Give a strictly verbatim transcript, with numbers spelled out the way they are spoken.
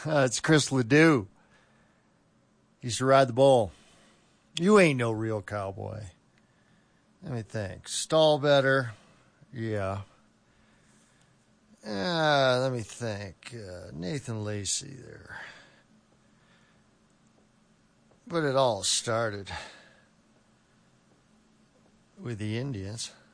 Uh, it's Chris Ledoux. Used to ride the bull. You ain't no real cowboy. Let me think. Stall better. Yeah. Uh, let me think. Uh, Nathan Lacey there. But it all started with the Indians.